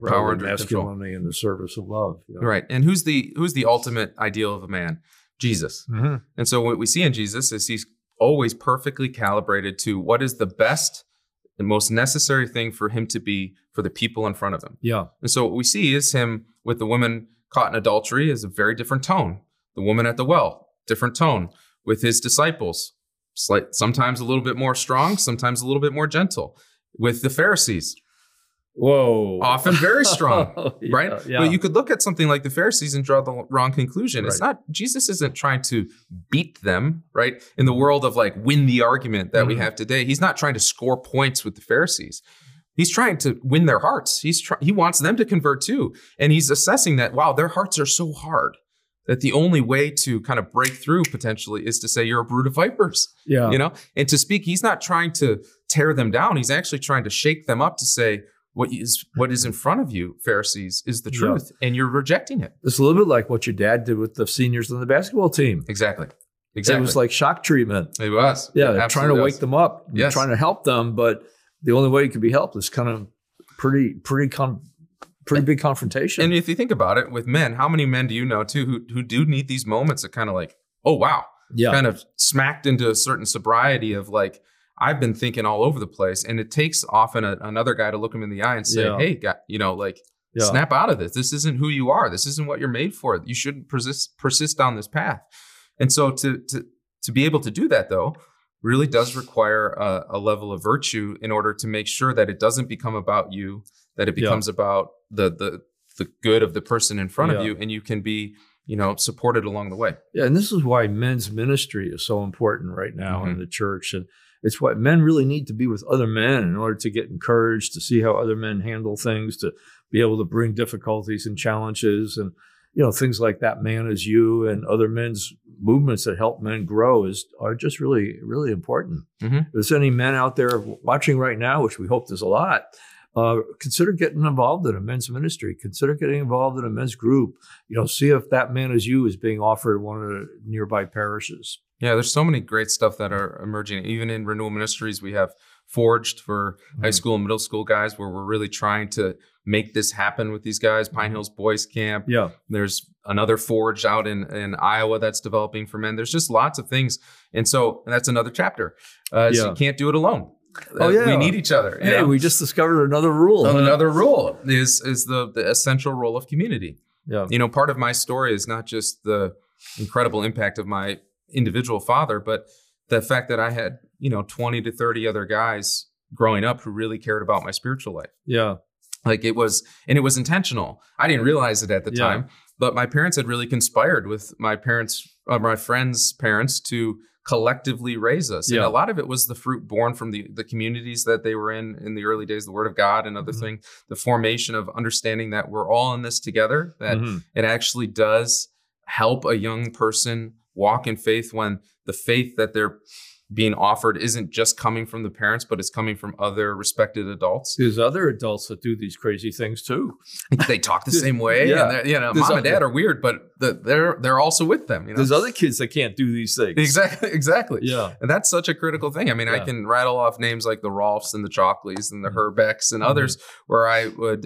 Power rather than under control. masculinity in the service of love. You know? Right. And who's the ultimate ideal of a man? Jesus. Mm-hmm. And so what we see in Jesus is he's always perfectly calibrated to what is the best and most necessary thing for him to be for the people in front of him. Yeah. And so what we see is him with the woman caught in adultery is a very different tone. The woman at the well, different tone. With his disciples, sometimes a little bit more strong, sometimes a little bit more gentle. With the Pharisees, whoa, often very strong, Yeah, right? yeah. But you could look at something like the Pharisees and draw the wrong conclusion. It's Right. not, Jesus isn't trying to beat them, right? In the world of like win the argument that we have today, he's not trying to score points with the Pharisees. He's trying to win their hearts. He wants them to convert too. And he's assessing that, wow, their hearts are so hard that the only way to kind of break through potentially is to say you're a brood of vipers, Yeah. you know, and to speak. He's not trying to tear them down. He's actually trying to shake them up to say, what is in front of you, Pharisees, is the truth, and you're rejecting it. It's a little bit like what your dad did with the seniors on the basketball team. Exactly. It was like shock treatment. It was. Yeah, It they're trying to absolutely wake was. them up, Yes. trying to help them, but the only way you can be helped is kind of pretty big confrontation. And if you think about it, with men, how many men do you know too who do need these moments of kind of like, oh wow, yeah, kind of smacked into a certain sobriety of like, I've been thinking all over the place, and it takes often another guy to look him in the eye and say, Yeah. hey, guy, you know, like Yeah. snap out of this. This isn't who you are. This isn't what you're made for. You shouldn't persist on this path. And so to be able to do that though, really does require a level of virtue in order to make sure that it doesn't become about you, that it becomes about the good of the person in front of Yeah. you, and you can be, you know, supported along the way. Yeah, and this is why men's ministry is so important right now in Mhm. the church. And it's why men really need to be with other men in order to get encouraged, to see how other men handle things, to be able to bring difficulties and challenges and, you know, things like That Man Is You and other men's movements that help men grow are just really, really important. Mhm. If there's any men out there watching right now, which we hope there's a lot, consider getting involved in a men's ministry. Consider getting involved in a men's group. You know, see if That Man Is You is being offered in one of the nearby parishes. Yeah, there's so many great stuff that are emerging. Even in Renewal Ministries, we have Forged for high school and middle school guys, where we're really trying to make this happen with these guys. Pine Hills Boys Camp. Yeah. There's another Forged out in Iowa that's developing for men. There's just lots of things. And that's another chapter. So you can't do it alone. Oh, yeah. We need each other. you Hey, know? we just discovered another rule. Another rule is the essential role of community. Yeah. You know, part of my story is not just the incredible impact of my individual father, but the fact that I had, 20 to 30 other guys growing up who really cared about my spiritual life. Yeah. Like it was intentional. I didn't realize it at the time, but my parents had really conspired with my friends' parents to collectively raise us. And a lot of it was the fruit born from the communities that they were in the early days, the Word of God and other things, the formation of understanding that we're all in this together, that it actually does help a young person walk in faith when the faith that they're being offered isn't just coming from the parents, but it's coming from other respected adults. There's other adults that do these crazy things too. They talk the same way. Yeah. And mom and dad are weird, but they're also with them. There's other kids that can't do these things. Exactly. Yeah. And that's such a critical thing. I mean, I can rattle off names like the Rolfs and the Chockleys and the Herbecks and others where I would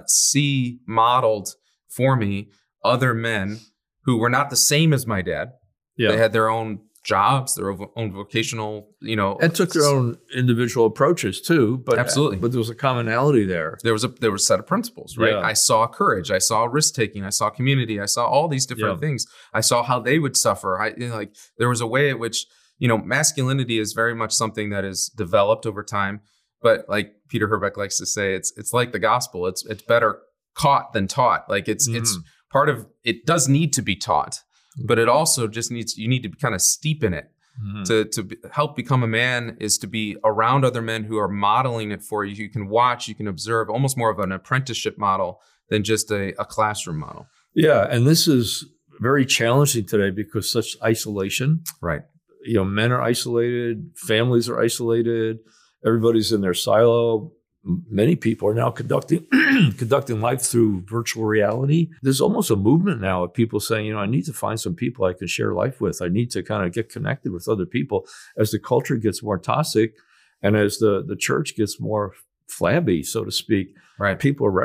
see modeled for me other men who were not the same as my dad. Yeah. They had their own jobs, their own vocational, and took their own individual approaches too. But absolutely, but there was a commonality there. There was a set of principles, right? Yeah. I saw courage, I saw risk taking, I saw community, I saw all these different things. I saw how they would suffer. There was a way at which masculinity is very much something that is developed over time. But like Peter Herbeck likes to say, it's like the gospel. It's better caught than taught. Like it's part of it does need to be taught. But it also just you need to be kind of steep in it. To help become a man is to be around other men who are modeling it for you. You can watch, you can observe, almost more of an apprenticeship model than just a classroom model. Yeah, and this is very challenging today because such isolation. Right. Men are isolated, families are isolated, everybody's in their silo. Many people are now conducting life through virtual reality. There's almost a movement now of people saying, I need to find some people I can share life with. I need to kind of get connected with other people. As the culture gets more toxic and as the church gets more flabby, so to speak, right, people are